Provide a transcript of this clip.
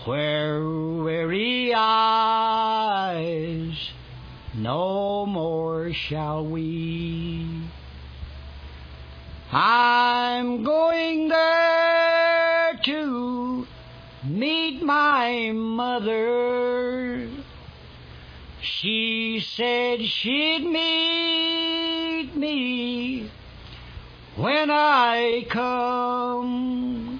where weary eyes no more shall weep. I'm going there to meet my mother. She said she'd meet me when I come.